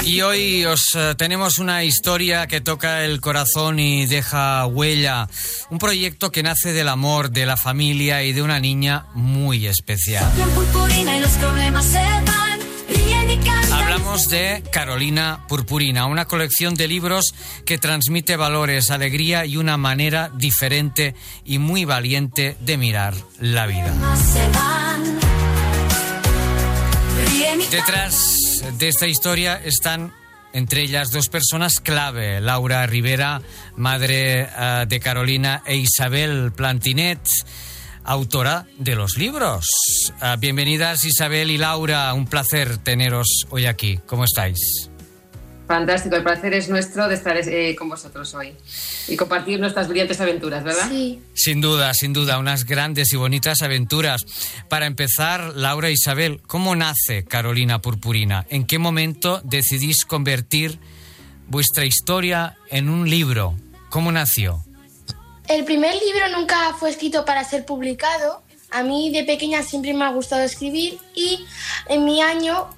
Y hoy tenemos una historia que toca el corazón y deja huella. Un proyecto que nace del amor, de la familia y de una niña muy especial. Hablamos de Carolina Purpurina, una colección de libros que transmite valores, alegría y una manera diferente y muy valiente de mirar la vida. Detrás de esta historia están entre ellas dos personas clave: Laura Rivera, madre de Carolina, e Isabel Plantinet, autora de los libros. Bienvenidas Isabel y Laura, un placer teneros hoy aquí. ¿Cómo estáis? Fantástico, el placer es nuestro de estar con vosotros hoy y compartir nuestras brillantes aventuras, ¿verdad? Sí. Sin duda, unas grandes y bonitas aventuras. Para empezar, Laura e Isabel, ¿cómo nace Carolina Purpurina? ¿En qué momento decidís convertir vuestra historia en un libro? ¿Cómo nació? El primer libro nunca fue escrito para ser publicado. A mí de pequeña siempre me ha gustado escribir y en mi año,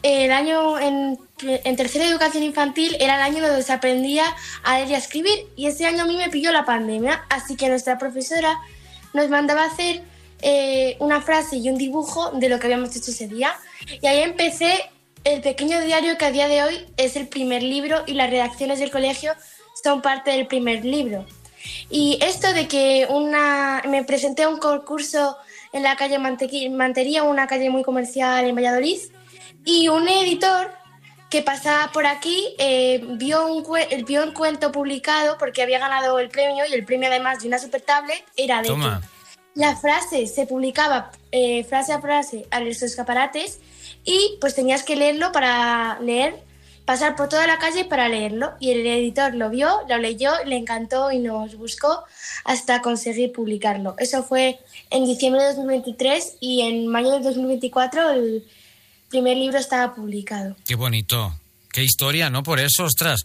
en tercera educación infantil, era el año donde se aprendía a leer y a escribir, y ese año a mí me pilló la pandemia, así que nuestra profesora nos mandaba hacer una frase y un dibujo de lo que habíamos hecho ese día, y ahí empecé el pequeño diario que a día de hoy es el primer libro y las redacciones del colegio son parte del primer libro. Y esto de que me presenté a un concurso en la calle Mantería, una calle muy comercial en Valladolid, y un editor que pasaba por aquí vio un cuento publicado porque había ganado el premio, y el premio, además de una super tablet, era de Toma. que la frase se publicaba frase a frase a los escaparates, y pues tenías que leerlo para pasar por toda la calle para leerlo, y el editor lo vio, lo leyó, le encantó y nos buscó hasta conseguir publicarlo. Eso fue en diciembre de 2023 y en mayo de 2024 el primer libro estaba publicado. Qué bonito, qué historia, ¿no? Por eso, ostras,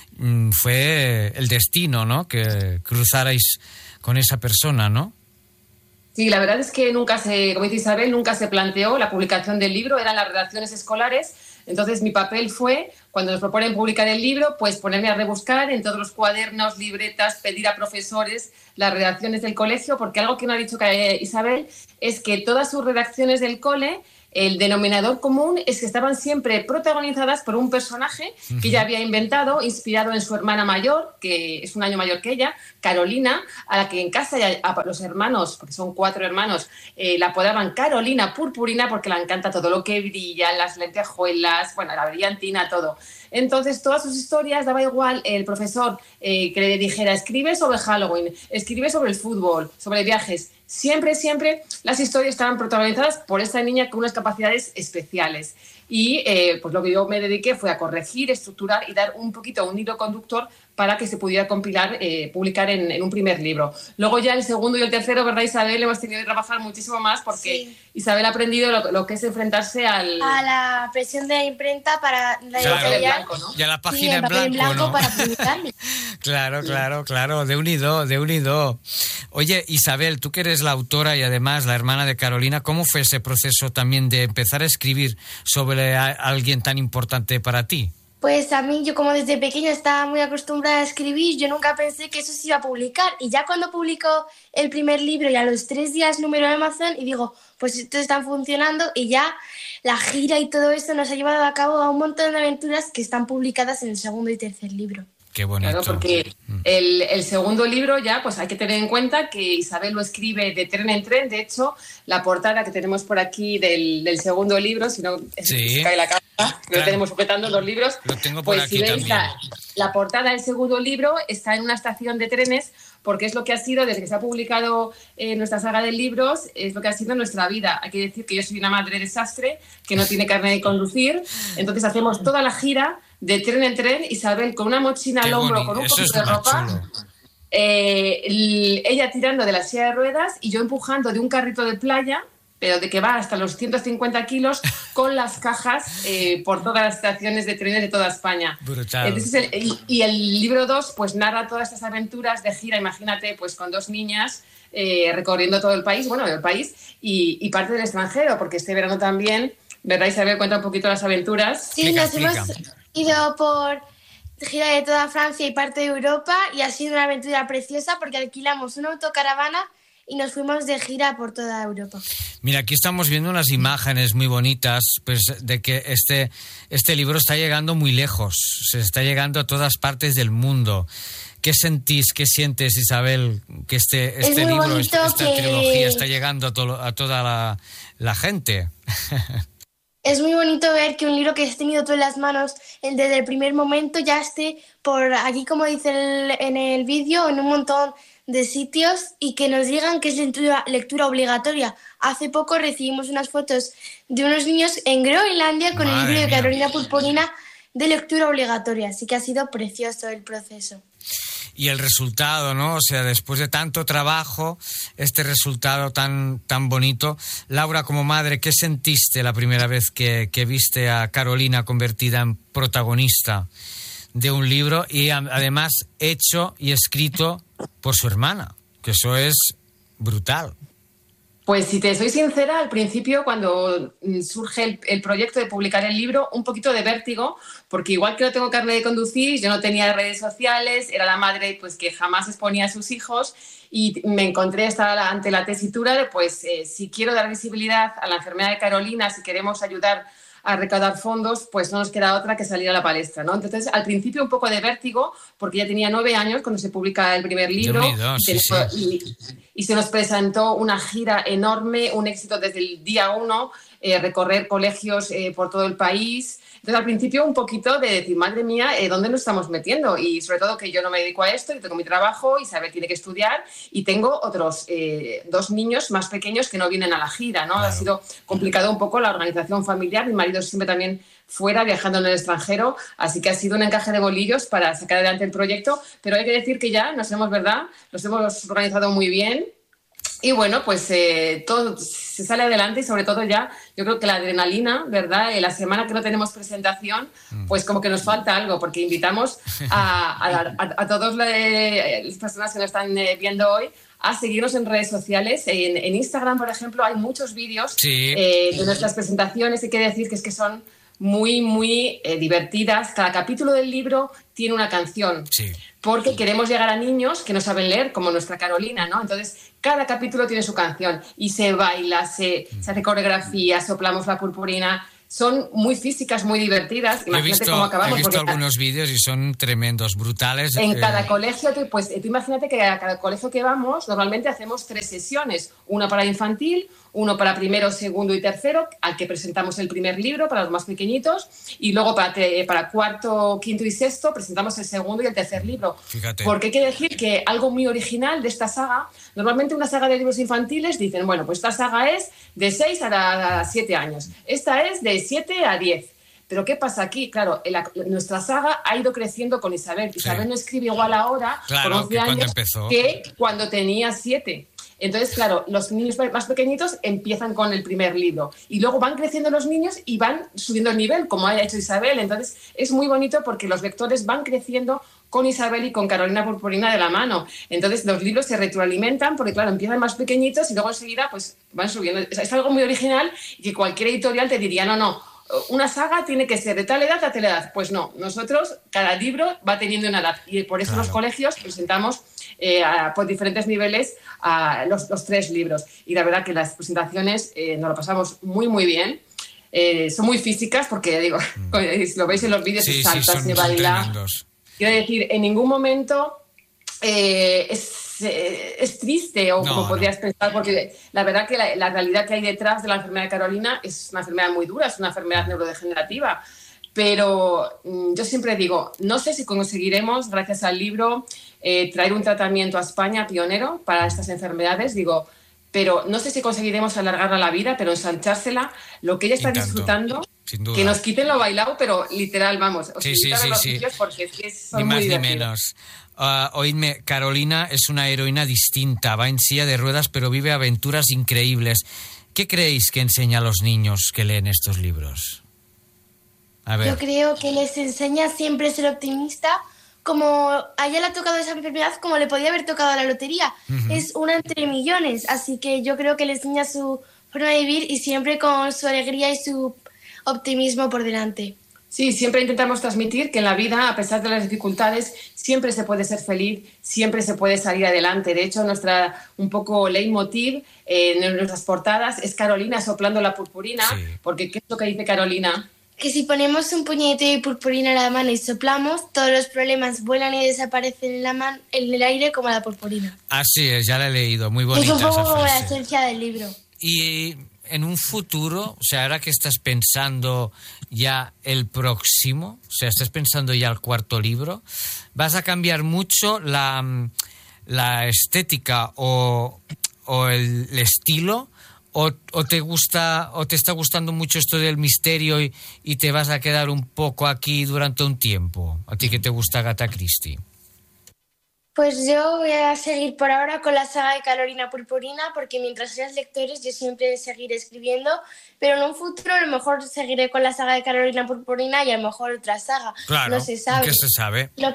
fue el destino, ¿no? Que cruzarais con esa persona, ¿no? Sí, la verdad es que como dice Isabel, nunca se planteó la publicación del libro, eran las redacciones escolares. Entonces mi papel fue, cuando nos proponen publicar el libro, pues ponerme a rebuscar en todos los cuadernos, libretas, pedir a profesores las redacciones del colegio, porque algo que no ha dicho Isabel es que todas sus redacciones del cole, el denominador común es que estaban siempre protagonizadas por un personaje que ella había inventado, inspirado en su hermana mayor, que es un año mayor que ella, Carolina, a la que en casa a los hermanos, porque son 4 hermanos, la apodaban Carolina Purpurina porque le encanta todo lo que brilla, las lentejuelas, bueno, la brillantina, todo. Entonces, todas sus historias, daba igual el profesor que le dijera, escribe sobre Halloween, escribe sobre el fútbol, sobre viajes. Siempre las historias estaban protagonizadas por esta niña con unas capacidades especiales. Y pues lo que yo me dediqué fue a corregir, estructurar y dar un hilo conductor para que se pudiera publicar en un primer libro. Luego ya el segundo y el tercero, ¿verdad, Isabel? Hemos tenido que trabajar muchísimo más porque sí. Isabel ha aprendido lo que es enfrentarse a la presión de la imprenta para la editorial, ¿no? Y a la página en blanco, ¿no? Para publicarlo. Claro, de unido. Oye, Isabel, tú que eres la autora y además la hermana de Carolina, ¿cómo fue ese proceso también de empezar a escribir sobre alguien tan importante para ti? Pues a mí, yo como desde pequeña estaba muy acostumbrada a escribir, yo nunca pensé que eso se iba a publicar. Y ya cuando publicó el primer libro y a los 3 días número de Amazon, y digo, pues esto está funcionando, y ya la gira y todo esto nos ha llevado a cabo a un montón de aventuras que están publicadas en el segundo y tercer libro. Qué bonito. Claro, porque el segundo libro ya, pues hay que tener en cuenta que Isabel lo escribe de tren en tren. De hecho, la portada que tenemos por aquí del segundo libro, si no se cae la cámara, lo tenemos sujetando los libros. Lo tengo por aquí si veis también. La portada del segundo libro está en una estación de trenes, porque es lo que ha sido, desde que se ha publicado nuestra saga de libros, es lo que ha sido nuestra vida. Hay que decir que yo soy una madre desastre, que no tiene carnet de conducir, entonces hacemos toda la gira de tren en tren, Isabel con una mochila al hombro, con un poquito de ropa, ella tirando de la silla de ruedas y yo empujando de un carrito de playa, pero de que va hasta los 150 kilos, con las cajas por todas las estaciones de trenes de toda España. Brutal. Entonces, y el libro 2 pues narra todas estas aventuras de gira, imagínate, pues con 2 niñas recorriendo todo el país, y parte del extranjero, porque este verano también, ¿verdad, Isabel? Cuenta un poquito las aventuras. Sí, ido por gira de toda Francia y parte de Europa y ha sido una aventura preciosa porque alquilamos una autocaravana y nos fuimos de gira por toda Europa. Mira, aquí estamos viendo unas imágenes muy bonitas, pues, de que este libro está llegando muy lejos, se está llegando a todas partes del mundo. ¿Qué sentís, qué sientes, Isabel, que este libro, esta trilogía está llegando a toda la gente? Es muy bonito ver que un libro que has tenido tú en las manos desde el primer momento ya esté por aquí, como dice en el vídeo, en un montón de sitios y que nos digan que es lectura obligatoria. Hace poco recibimos unas fotos de unos niños en Groenlandia con el libro de Carolina Purpurina de lectura obligatoria, así que ha sido precioso el proceso. Y el resultado, ¿no? O sea, después de tanto trabajo, este resultado tan bonito. Laura, como madre, ¿qué sentiste la primera vez que viste a Carolina convertida en protagonista de un libro y además hecho y escrito por su hermana? Que eso es brutal. Pues si te soy sincera, al principio cuando surge el proyecto de publicar el libro, un poquito de vértigo, porque igual que no tengo carnet de conducir, yo no tenía redes sociales, era la madre pues que jamás exponía a sus hijos y me encontré ante la tesitura de pues si quiero dar visibilidad a la enfermedad de Carolina, si queremos ayudar a recaudar fondos, pues no nos queda otra que salir a la palestra, ¿no? Entonces, al principio un poco de vértigo, porque ya tenía 9 años cuando se publica el primer libro y se nos presentó una gira enorme, un éxito desde el día 1, recorrer colegios por todo el país. Entonces, al principio un poquito de decir, madre mía, ¿dónde nos estamos metiendo? Y sobre todo que yo no me dedico a esto, yo tengo mi trabajo, Isabel tiene que estudiar y tengo otros 2 niños más pequeños que no vienen a la gira, ¿no? Claro. Ha sido complicado un poco la organización familiar, mi marido siempre también fuera, viajando en el extranjero, así que ha sido un encaje de bolillos para sacar adelante el proyecto, pero hay que decir que ya nos hemos organizado muy bien. Y bueno, pues todo se sale adelante y sobre todo ya, yo creo que la adrenalina, ¿verdad? La semana que no tenemos presentación, pues como que nos falta algo, porque invitamos a todas las personas que nos están viendo hoy a seguirnos en redes sociales. En Instagram, por ejemplo, hay muchos vídeos de nuestras presentaciones. Hay que decir que es que son muy, muy divertidas. Cada capítulo del libro tiene una canción. Sí. Porque queremos llegar a niños que no saben leer, como nuestra Carolina, ¿no? Entonces, cada capítulo tiene su canción y se baila, se hace coreografía, soplamos la purpurina. Son muy físicas, muy divertidas. Imagínate cómo acabamos. He visto algunos vídeos y son tremendos, brutales. En cada colegio, pues tú imagínate que a cada colegio que vamos, normalmente hacemos 3 sesiones. Una para infantil, uno para primero, segundo y tercero, al que presentamos el primer libro para los más pequeñitos, y luego para cuarto, quinto y sexto presentamos el segundo y el tercer libro. Fíjate. Porque hay que decir que algo muy original de esta saga, normalmente una saga de libros infantiles dicen, bueno, pues esta saga es de 6 a 7 años, esta es de 7 a 10. Pero ¿qué pasa aquí? Claro, nuestra saga ha ido creciendo con Isabel. Isabel no escribe igual ahora, con 11 años, que cuando tenía 7. Entonces, claro, los niños más pequeñitos empiezan con el primer libro y luego van creciendo los niños y van subiendo el nivel, como ha hecho Isabel. Entonces, es muy bonito porque los lectores van creciendo con Isabel y con Carolina Purpurina de la mano. Entonces, los libros se retroalimentan porque, claro, empiezan más pequeñitos y luego enseguida pues van subiendo. Es algo muy original y que cualquier editorial te diría, no, una saga tiene que ser de tal edad a tal edad. Pues no, nosotros, cada libro va teniendo una edad y por eso los colegios presentamos por diferentes niveles a los 3 libros. Y la verdad que las presentaciones nos lo pasamos muy, muy bien. Son muy físicas porque, digo, si lo veis en los vídeos, se salta, se baila. Quiero decir, en ningún momento es triste o como podrías pensar, porque la verdad que la realidad que hay detrás de la enfermedad de Carolina es una enfermedad muy dura, es una enfermedad neurodegenerativa. Pero yo siempre digo, no sé si conseguiremos, gracias al libro, traer un tratamiento a España pionero para estas enfermedades, digo, pero no sé si conseguiremos alargarla la vida, pero ensanchársela, lo que ella está disfrutando, que nos quiten lo bailado, pero literal, vamos, sí. Porque es que son ni muy más divertidos. Ni menos. Oídme, Carolina es una heroína distinta, va en silla de ruedas, pero vive aventuras increíbles. ¿Qué creéis que enseña a los niños que leen estos libros? A ver. Yo creo que les enseña siempre a ser optimista, como a ella le ha tocado esa enfermedad como le podía haber tocado a la lotería. Es una entre millones, así que yo creo que le enseña su forma de vivir y siempre con su alegría y su optimismo por delante. Sí, siempre intentamos transmitir que en la vida, a pesar de las dificultades, siempre se puede ser feliz, siempre se puede salir adelante. De hecho, un poco leitmotiv en nuestras portadas es Carolina soplando la purpurina, sí. Porque ¿qué es lo que dice Carolina? Que si ponemos un puñetito de purpurina en la mano y soplamos, todos los problemas vuelan y desaparecen en el aire como la purpurina. Así es, ya la he leído, muy bonita. Es un poco como la frase. esencia del libro. Y en un futuro, o sea, ahora que estás pensando ya el próximo, o sea, estás pensando ya el cuarto libro, ¿vas a cambiar mucho la estética o el estilo? ¿O te gusta o te está gustando mucho esto del misterio y te vas a quedar un poco aquí durante un tiempo? ¿A ti que te gusta Agatha Christie? Pues yo voy a seguir por ahora con la saga de Carolina Purpurina, porque mientras seas lectores yo siempre seguiré escribiendo, pero en un futuro a lo mejor seguiré con la saga de Carolina Purpurina y a lo mejor otra saga. Claro, no se sabe. ¿Qué se sabe? Lo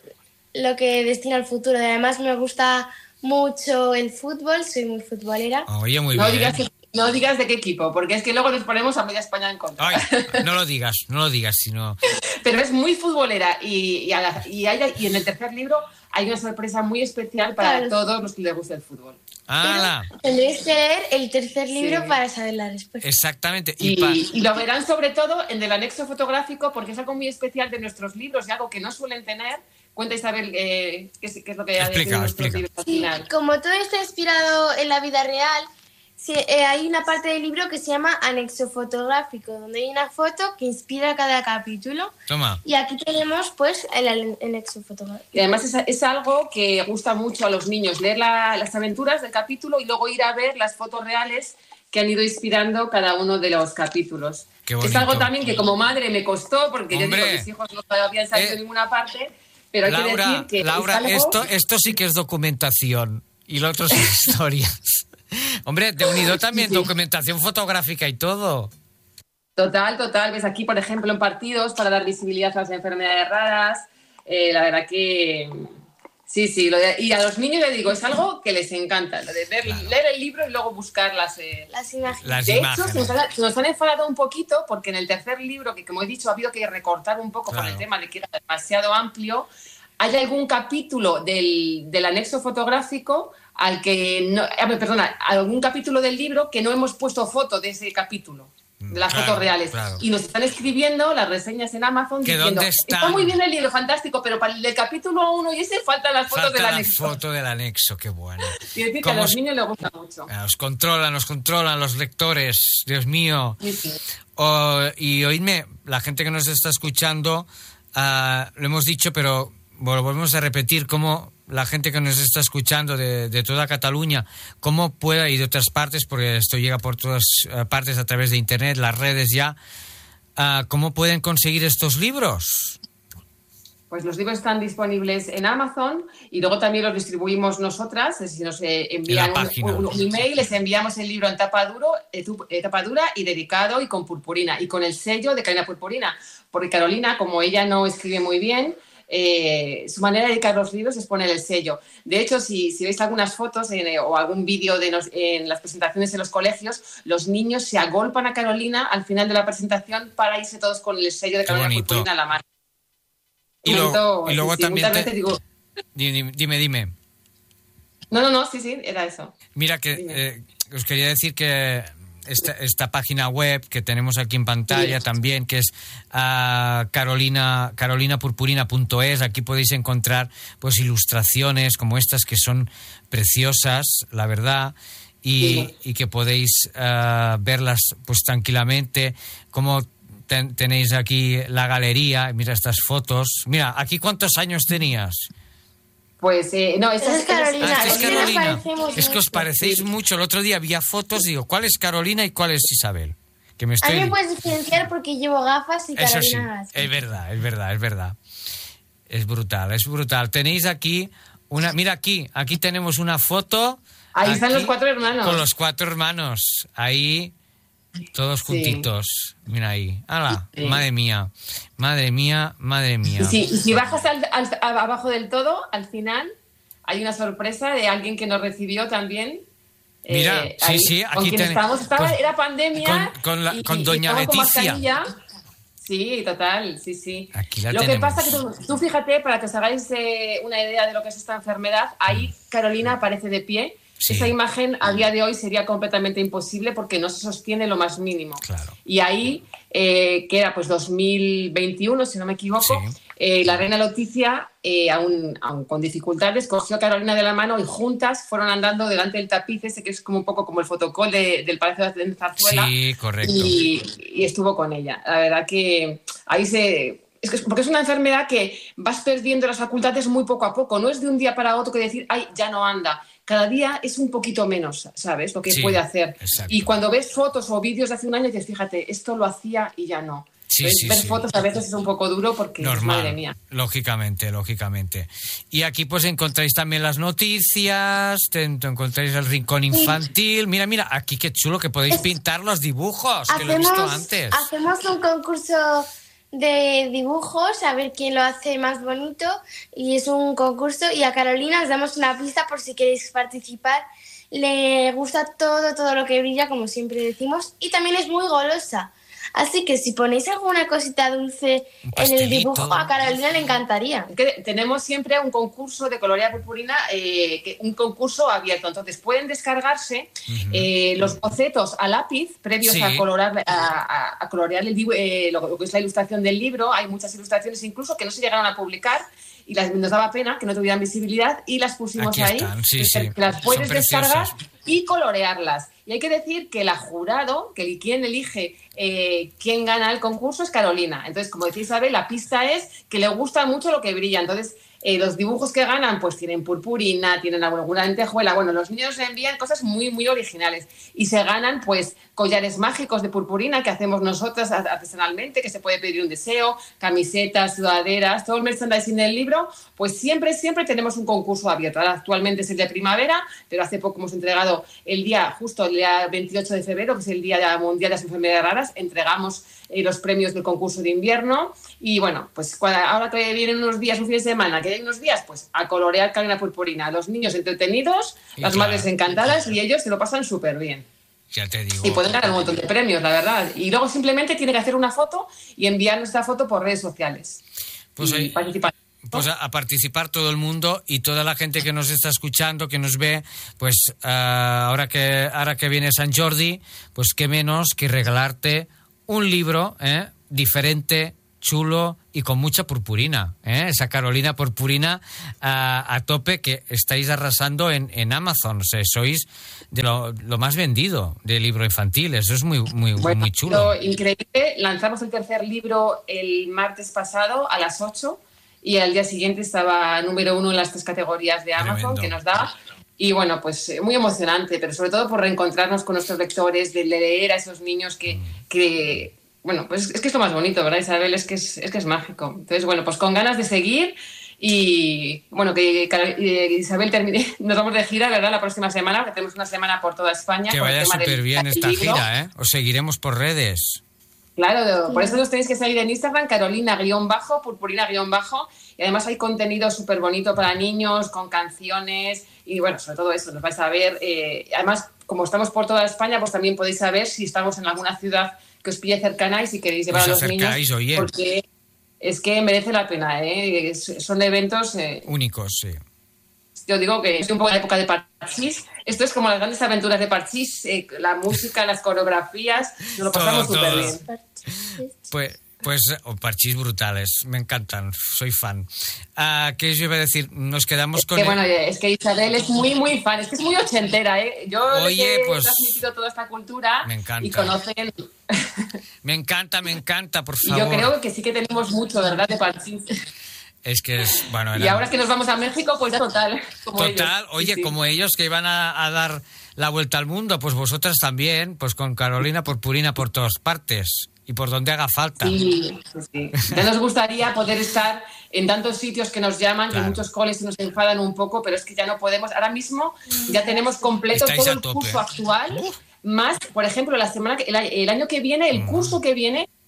que destina al futuro. Y además me gusta mucho el fútbol, soy muy futbolera. Oye, muy bien. No digas de qué equipo, porque es que luego nos ponemos a media España en contra. Ay, no lo digas, sino... Pero es muy futbolera y en el tercer libro hay una sorpresa muy especial para todos los que les gusta el fútbol. Tendréis que leer el tercer libro para saber la respuesta. Exactamente. Y lo verán sobre todo en el anexo fotográfico, porque es algo muy especial de nuestros libros y algo que no suelen tener. Cuenta, Isabel, qué es lo que explica. Nuestros libros al final. Sí, como todo está inspirado en la vida real, hay una parte del libro que se llama anexo fotográfico, donde hay una foto que inspira cada capítulo. Toma. Y aquí tenemos pues el anexo fotográfico. Y además es algo que gusta mucho a los niños, leer las aventuras del capítulo y luego ir a ver las fotos reales que han ido inspirando cada uno de los capítulos. Qué bonito. Es algo también que como madre me costó, porque yo digo que mis hijos no habían salido en ninguna parte, pero hay que decir que Laura, es algo... esto sí que es documentación y lo otro son historias. Hombre, te he unido también documentación fotográfica y todo. Total. Ves aquí, por ejemplo, en partidos para dar visibilidad a las enfermedades raras. La verdad que... Sí. Y a los niños, les digo, es algo que les encanta. Lo de leer el libro y luego buscar las imágenes. De hecho, se nos han enfadado un poquito porque en el tercer libro, que como he dicho, ha habido que recortar un poco por el tema de que era demasiado amplio, hay algún capítulo del anexo fotográfico algún capítulo del libro que no hemos puesto foto de ese capítulo, de las fotos reales. Claro. Y nos están escribiendo las reseñas en Amazon diciendo, está muy bien el libro, fantástico, pero para el del capítulo 1 y ese faltan las fotos del anexo. La foto del anexo, qué bueno. Y decir que a los niños les gusta mucho. Nos controlan los lectores, Dios mío. Sí. Y oídme, la gente que nos está escuchando, lo hemos dicho, pero bueno, volvemos a repetir cómo la gente que nos está escuchando de toda Cataluña, cómo pueda, y de otras partes, porque esto llega por todas partes a través de internet, las redes ya, cómo pueden conseguir estos libros. Pues los libros están disponibles en Amazon y luego también los distribuimos nosotras. Si nos envían un email, les enviamos el libro en tapa dura y dedicado y con purpurina y con el sello de Carolina Purpurina, porque Carolina, como ella no escribe muy bien, su manera de dedicar los libros es poner el sello. De hecho, si veis algunas fotos o algún vídeo en las presentaciones en los colegios, los niños se agolpan a Carolina al final de la presentación para irse todos con el sello de Carolina Purpurina en la mano. Y luego también Dime. No, sí, era eso. Mira que os quería decir que esta página web que tenemos aquí en pantalla también, que es carolinapurpurina.es. Aquí podéis encontrar pues ilustraciones como estas que son preciosas, la verdad, y que podéis verlas pues tranquilamente. Como tenéis aquí la galería, mira estas fotos. Mira, aquí ¿cuántos años tenías? Pues no, esta es Carolina. Es Carolina. Es que os parecéis mucho. El otro día había fotos, digo, ¿cuál es Carolina y cuál es Isabel? Que me estoy... A mí me puedes diferenciar porque llevo gafas y Carolina... Eso sí, es verdad. Es brutal. Tenéis aquí una... Mira aquí tenemos una foto. Ahí están los 4 hermanos. Con los 4 hermanos. Ahí... Todos juntitos, mira ahí. ¡Hala! Sí. Madre mía. Sí, y si bajas abajo del todo, al final, hay una sorpresa de alguien que nos recibió también. Mira, sí, aquí tenemos. Era pandemia. Con doña Leticia. Sí, total, sí, sí. Aquí la lo tenemos. que pasa es que tú fíjate, para que os hagáis una idea de lo que es esta enfermedad, ahí Carolina aparece de pie. Sí. Esa imagen a día de hoy sería completamente imposible porque no se sostiene lo más mínimo. Claro. Y ahí, que era pues 2021, si no me equivoco, la reina Leticia, aún con dificultades, cogió a Carolina de la mano y juntas fueron andando delante del tapiz ese que es como un poco como el fotocol del Palacio de Zarzuela. Sí, correcto. Y estuvo con ella. La verdad que ahí porque es una enfermedad que vas perdiendo las facultades muy poco a poco. No es de un día para otro que decir, ay, ya no anda. Cada día es un poquito menos, ¿sabes? Lo que puede hacer. Exacto. Y cuando ves fotos o vídeos de hace un año, dices, fíjate, esto lo hacía y ya no. Ver fotos a veces es un poco duro porque normal, madre mía. Lógicamente. Y aquí pues encontráis también las noticias, encontráis el rincón infantil. Mira, aquí qué chulo que podéis pintar los dibujos, que lo he visto antes. Hacemos un concurso de dibujos, a ver quién lo hace más bonito, y es un concurso, y a Carolina os damos una pista por si queréis participar. Le gusta todo lo que brilla, como siempre decimos, y también es muy golosa. Así que si ponéis alguna cosita dulce en el dibujo, a Carolina le encantaría. Es que tenemos siempre un concurso de colorear purpurina, un concurso abierto. Entonces pueden descargarse los bocetos a lápiz previos a colorear lo que es la ilustración del libro. Hay muchas ilustraciones incluso que no se llegaron a publicar y nos daba pena que no tuvieran visibilidad y las pusimos aquí ahí. Están, que las puedes descargar y colorearlas. Y hay que decir que la jurado, que quien elige quién gana el concurso es Carolina. Entonces, como decía Isabel, la pista es que le gusta mucho lo que brilla. Entonces, los dibujos que ganan pues tienen purpurina, tienen alguna lentejuela. Bueno, los niños envían cosas muy, muy originales y se ganan pues collares mágicos de purpurina que hacemos nosotras artesanalmente, que se puede pedir un deseo, camisetas, sudaderas, todo el merchandising del libro. Pues siempre tenemos un concurso abierto. Ahora actualmente es el de primavera, pero hace poco hemos entregado el día 28 de febrero, que es el Día Mundial de las Enfermedades Raras, entregamos los premios del concurso de invierno. Y bueno, pues ahora que vienen unos días, un fin de semana, que hay unos días, pues a colorear Carolina Purpurina. Los niños entretenidos, las madres encantadas y ellos se lo pasan súper bien. Ya te digo. Y pueden ganar un montón de premios, la verdad. Y luego simplemente tiene que hacer una foto y enviar nuestra foto por redes sociales. Pues y participar. Pues a participar todo el mundo y toda la gente que nos está escuchando, que nos ve, pues ahora que viene San Jordi, pues qué menos que regalarte un libro diferente, chulo y con mucha purpurina, esa Carolina Purpurina a tope, que estáis arrasando en Amazon. O sea, sois de lo más vendido de libro infantil. Eso es muy chulo. Increíble. Lanzamos el tercer libro el martes pasado a las 8 y al día siguiente estaba número 1 en las 3 categorías de Amazon. Tremendo. Que nos da. Y bueno, pues muy emocionante, pero sobre todo por reencontrarnos con nuestros lectores, de leer a esos niños que bueno, pues es que es lo más bonito, ¿verdad, Isabel? Es que es mágico. Entonces, bueno, pues con ganas de seguir y, bueno, que Isabel nos vamos de gira, ¿verdad?, la próxima semana, que tenemos una semana por toda España. Que vaya súper bien esta gira, ¿eh? Os seguiremos por redes. Claro, por eso os tenéis que seguir en Instagram, Carolina_Purpurina_, y además hay contenido súper bonito para niños, con canciones, y bueno, sobre todo eso, nos vais a ver. Además, como estamos por toda España, pues también podéis saber si estamos en alguna ciudad que os pille cercana y si queréis llevar a los niños, oye. Porque es que merece la pena, son eventos únicos, sí. Yo digo que es un poco la época de Parchís. Esto es como las grandes aventuras de Parchís, la música, las coreografías, nos lo pasamos súper bien. Pues Parchís brutales, me encantan, soy fan. ¿Qué os iba a decir? Nos quedamos con... Bueno, es que Isabel es muy, muy fan, es que es muy ochentera, ¿eh? Yo he transmitido toda esta cultura, me encanta. Y conocen... Me encanta, por favor. Y yo creo que sí que tenemos mucho, ¿verdad?, de Parchís. Es que es, bueno... Y ahora que nos vamos a México, pues total. Oye, sí. Como ellos que iban a dar la vuelta al mundo, pues vosotras también, pues con Carolina Purpurina por todas partes y por donde haga falta. Sí. Ya nos gustaría poder estar en tantos sitios que nos llaman, claro. Que muchos coles nos enfadan un poco, pero es que ya no podemos. Ahora mismo ya tenemos completo todo el curso actual, más, por ejemplo, el año que viene, el curso que viene,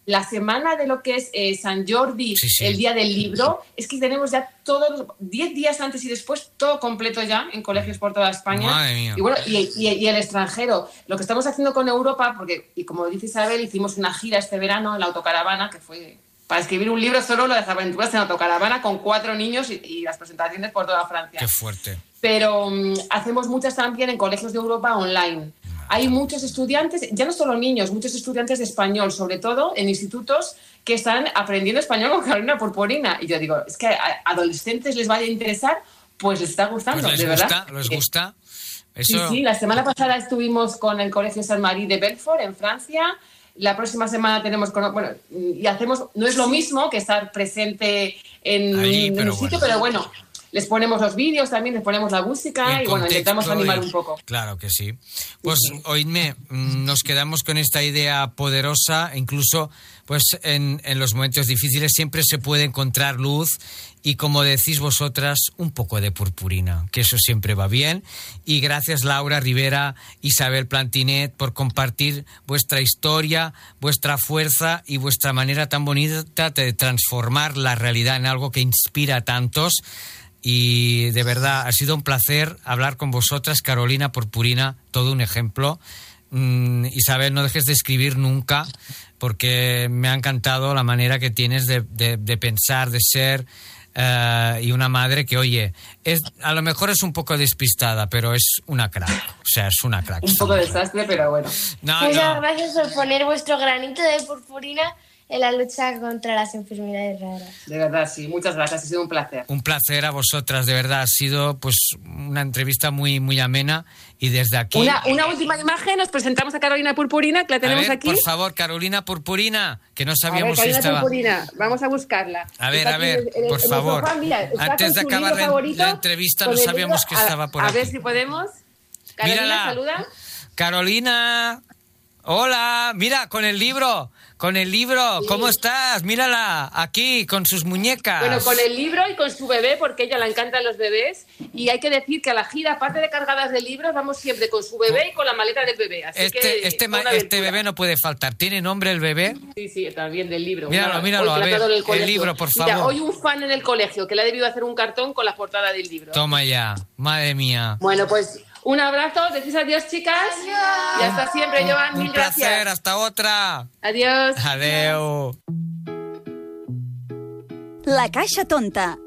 la semana de lo que es San Jordi, el día del libro, es que tenemos ya todos 10 días antes y después, todo completo ya en colegios por toda España. Madre mía. Y bueno, y el extranjero. Lo que estamos haciendo con Europa, porque, y como dice Isabel, hicimos una gira este verano en la autocaravana, que fue para escribir un libro solo, las aventuras en autocaravana, con 4 niños y las presentaciones por toda Francia. Qué fuerte. Pero hacemos muchas también en colegios de Europa online. Hay muchos estudiantes, ya no solo niños, muchos estudiantes de español, sobre todo en institutos que están aprendiendo español con Carolina Purpurina. Y yo digo, es que a adolescentes les vaya a interesar, pues les está gustando, pues de verdad. Les gusta. Eso... Sí, la semana pasada estuvimos con el Colegio Saint-Marie de Belfort, en Francia. La próxima semana tenemos... y hacemos... No es lo mismo que estar presente en un sitio, pero bueno... Les ponemos los vídeos también, les ponemos la música y bueno, intentamos animar un poco. Claro que sí. Pues oídme, nos quedamos con esta idea poderosa, incluso pues en los momentos difíciles siempre se puede encontrar luz y como decís vosotras, un poco de purpurina, que eso siempre va bien. Y gracias Laura Ribera, Isabel Plantinet por compartir vuestra historia, vuestra fuerza y vuestra manera tan bonita de transformar la realidad en algo que inspira a tantos. Y de verdad, ha sido un placer hablar con vosotras, Carolina Purpurina, todo un ejemplo. Isabel, no dejes de escribir nunca, porque me ha encantado la manera que tienes de pensar, de ser, y una madre que, oye, a lo mejor es un poco despistada, pero es una crack. O sea, es una crack. Un poco desastre, pero bueno. Muchas gracias por poner vuestro granito de purpurina en la lucha contra las enfermedades raras. De verdad, sí. Muchas gracias. Ha sido un placer. Un placer a vosotras, de verdad. Ha sido pues una entrevista muy, muy amena. Y desde aquí... Una última imagen. Nos presentamos a Carolina Purpurina, que la tenemos aquí. Por favor, Carolina Purpurina, que no sabíamos si estaba... Purpurina. Vamos a buscarla. A ver, por favor. Mira, antes de acabar la entrevista no sabíamos que estaba por aquí. A ver si podemos. Carolina, mírala. Saluda. Carolina... Hola, mira, con el libro, sí. ¿Cómo estás? Mírala, aquí, con sus muñecas. Bueno, con el libro y con su bebé, porque a ella le encantan los bebés, y hay que decir que a la gira, aparte de cargadas de libros, vamos siempre con su bebé y con la maleta del bebé. Así este bebé no puede faltar. ¿Tiene nombre el bebé? Sí, también del libro. Míralo, a ver, el libro, por favor. Mira, hoy un fan en el colegio, que le ha debido hacer un cartón con la portada del libro. Toma ya, madre mía. Bueno, pues... Un abrazo, decís adiós, chicas. Adiós. Y hasta siempre, Joan. Mil gracias. Un placer, hasta otra. Adiós. Adeu. La Caixa Tonta,